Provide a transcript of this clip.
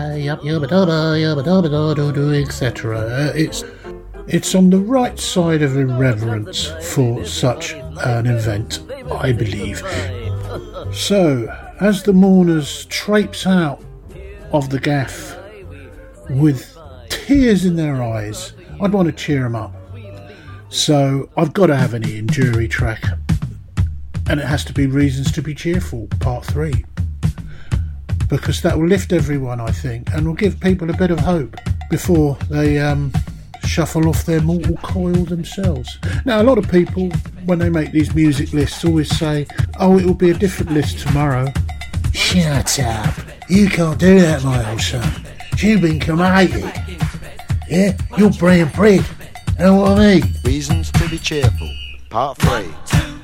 etc. It's on the right side of irreverence for such an event, I believe. So, as the mourners traipse out of the gaff with tears in their eyes, I'd want to cheer them up. So, I've got to have an Ian Dury track. And it has to be Reasons to be Cheerful, part 3. Because that will lift everyone, I think, and will give people a bit of hope before they shuffle off their mortal coil themselves. Now, a lot of people, when they make these music lists, always say, oh, it will be a different list tomorrow. Shut up. You can't do that, my old son. You've been created. Yeah? You're Brian Bread. Know what I mean? Reasons to be Cheerful, part 3.